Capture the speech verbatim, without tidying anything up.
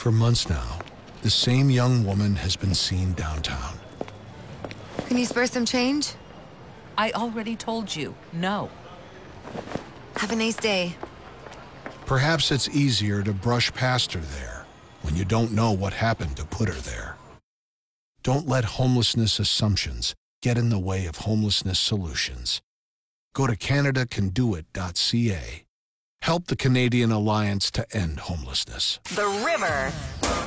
For months now, the same young woman has been seen downtown. Can you spare some change? I already told you, no. Have a nice day. Perhaps it's easier to brush past her there when you don't know what happened to put her there. Don't let homelessness assumptions get in the way of homelessness solutions. Go to Canada Can Do It dot C A. Help the Canadian Alliance to End Homelessness. The River.